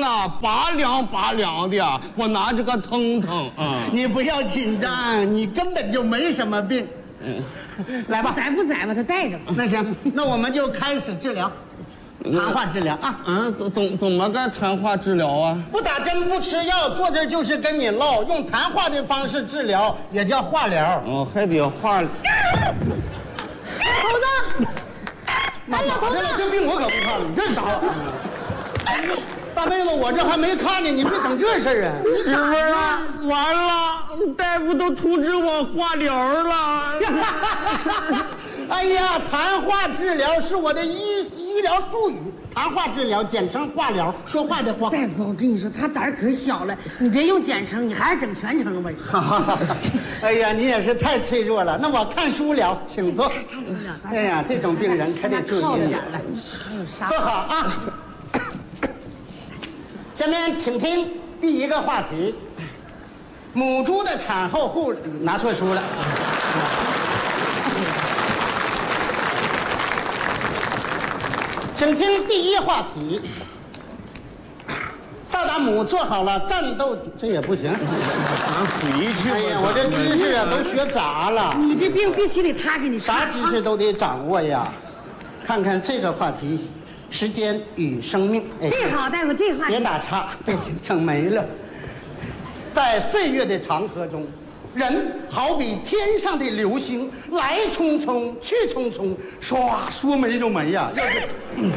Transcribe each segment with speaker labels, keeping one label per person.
Speaker 1: 呀，拔凉拔凉的，我拿着个疼疼啊。
Speaker 2: 你不要紧张，你根本就没什么病。来吧，
Speaker 3: 在不在吧？他带着吧。
Speaker 2: 那行，那我们就开始治疗，谈话治疗啊。
Speaker 1: 怎么个谈话治疗啊？
Speaker 2: 不打针不吃药，坐这儿就是跟你唠，用谈话的方式治疗，也叫话疗。
Speaker 1: 哦，还得话。
Speaker 3: 头子，哎，老头子，
Speaker 2: 这病我可不怕，你这啥玩意儿？大妹子，我这还没看呢，你别整这事儿啊！
Speaker 1: 媳妇儿啊，完了，大夫都通知我化疗了。
Speaker 2: 哎呀，谈话治疗是我的医疗术语，谈话治疗简称化疗，说话的话。
Speaker 3: 大夫，我跟你说，他胆儿可小了，你别用简称，你还是整全称吧。
Speaker 2: 哎呀，你也是太脆弱了。那我看书聊，请坐。
Speaker 3: 看书聊，
Speaker 2: 哎呀，这种病人可得注意点了。
Speaker 3: 还有啥？
Speaker 2: 坐好啊。下面请听第一个话题：母猪的产后护理。拿错书了。请听第一话题：萨达姆做好了战斗，这也不行。
Speaker 1: 咱回去吧。
Speaker 2: 哎呀，我这知识啊都学杂了。
Speaker 3: 你这病必须得他给你
Speaker 2: 啥知识都得掌握呀。看看这个话题。时间与生命，
Speaker 3: 这好，大夫，这话
Speaker 2: 别打岔，被整没了。在岁月的长河中，人好比天上的流星，来匆匆，去匆匆，唰说没就没呀。要是，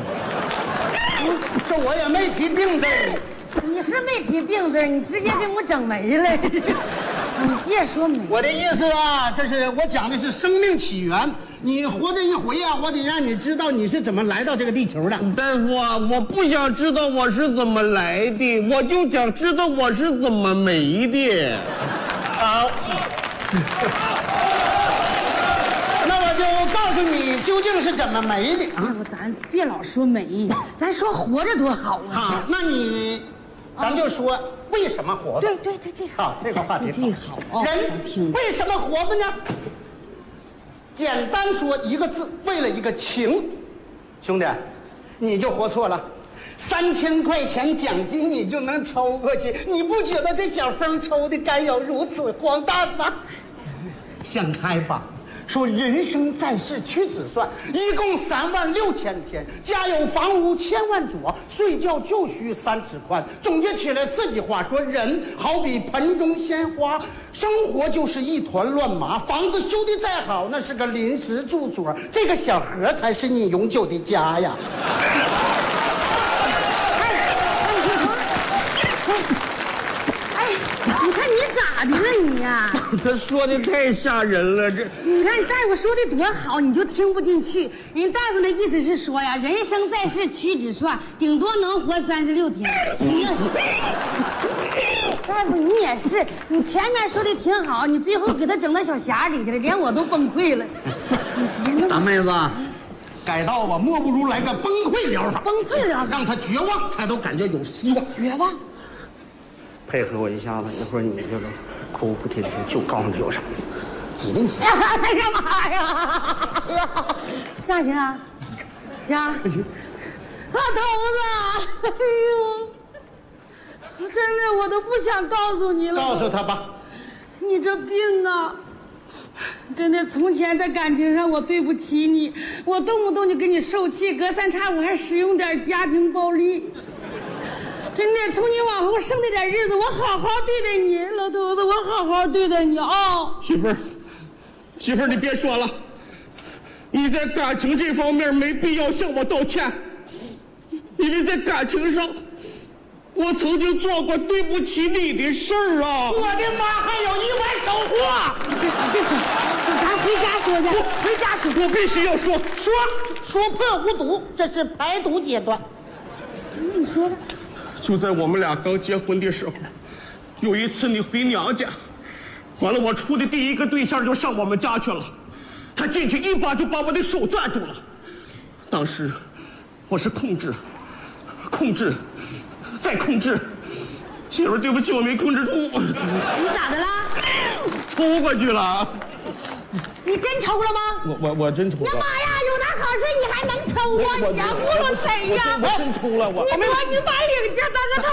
Speaker 2: 这我也没提病字儿。
Speaker 3: 你是没提病字，你直接给我整没了。你别说没。
Speaker 2: 我的意思啊，这是我讲的是生命起源。你活这一回啊，我得让你知道你是怎么来到这个地球的。
Speaker 1: 大夫啊，我不想知道我是怎么来的，我就想知道我是怎么没的。
Speaker 2: 好，那我就告诉你究竟是怎么没的啊。
Speaker 3: 要不咱别老说没，咱说活着多好啊。
Speaker 2: 好，那咱就说为什么活着。
Speaker 3: 对，这好。
Speaker 2: 好，这个话题
Speaker 3: 这好哦。
Speaker 2: 人为什么活着呢？简单说一个字，为了一个情。兄弟，你就活错了。3000块钱奖金你就能抽过去，你不觉得这小风抽的该有如此荒诞吗？想开吧。说人生在世屈指算，一共36000天，家有房屋1000万座，睡觉就需3尺宽。总结起来4句话，说人好比盆中鲜花，生活就是一团乱麻。房子修得再好，那是个临时住所，这个小盒才是你永久的家呀。
Speaker 3: 你看你咋的了你呀？
Speaker 1: 他说的太吓人了，这。
Speaker 3: 你看大夫说的多好，你就听不进去。人大夫的意思是说呀，人生在世屈指算，顶多能活36天。你也是，大夫你也是，你前面说的挺好，你最后给他整到小匣里去了，连我都崩溃了。你别那么
Speaker 2: 大妹子，改道吧，莫不如来个崩溃疗法。
Speaker 3: 崩溃疗法，
Speaker 2: 让他绝望，才都感觉有希望。
Speaker 3: 绝望。
Speaker 2: 配合我一下子，一会儿你这个哭哭啼啼就告诉他有什么，指定行。
Speaker 3: 哎呀妈呀！哎呀，这样行啊？行。老头子，哎呦，真的我都不想告诉你了。
Speaker 2: 告诉他吧。
Speaker 3: 你这病啊，真的，从前在感情上我对不起你，我动不动就给你受气，隔三差五还使用点家庭暴力。真的，从今往后剩的点日子，我好好对待你，老头子，我好好对待你啊！
Speaker 1: 媳妇儿，你别说了，你在感情这方面没必要向我道歉，因为在感情上，我曾经做过对不起你的事儿啊！
Speaker 2: 我的妈，还有意外收获！
Speaker 3: 别说，咱回家说去，回家说。
Speaker 1: 我必须要说
Speaker 2: 破无毒，这是排毒阶段。
Speaker 3: 你说吧。
Speaker 1: 就在我们俩刚结婚的时候，有一次你回娘家，完了我处的第一个对象就上我们家去了，他进去一把就把我的手攥住了。当时我是控制，再控制，媳妇儿对不起，我没控制住。
Speaker 3: 你咋的了？
Speaker 1: 抽过去了。
Speaker 3: 你真抽了吗？
Speaker 1: 我真抽了。
Speaker 3: 呀妈呀！有那好事你还能抽啊？你家糊弄谁呀？
Speaker 1: 我真抽了，
Speaker 3: 你说你把领家当个